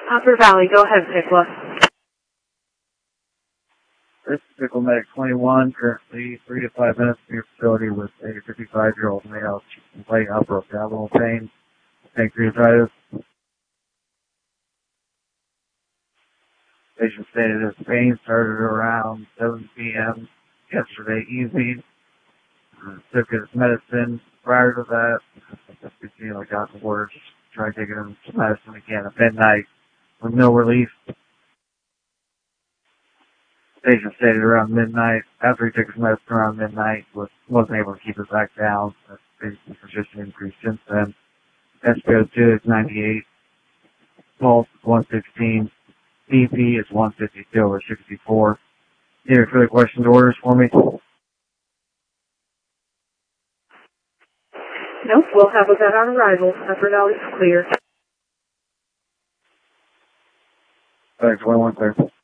Upper Valley, go ahead, Pickla. This is Pickle Medic 21, currently 3 to 5 minutes from your facility with a 55-year-old male complaining of upper abdominal pain, pancreatitis. Patient stated his pain started around 7 p.m. yesterday evening. Took his medicine prior to that. Got the orders, tried taking him some medicine again at midnight with no relief. Patient stated around midnight, after he took his medicine around midnight, wasn't able to keep it back down. That's basically persistent increase since then. SpO2 is 98, pulse is 116, BP is 152 over 64. Any further questions or orders for me? Nope, we'll have that on arrival. Upper Valley's clear. Thanks, 21 clear.